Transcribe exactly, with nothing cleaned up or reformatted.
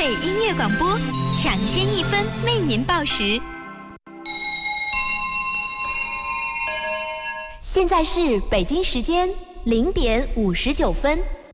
北音乐广播，抢先一分为您报时。现在是北京时间零点五十九分。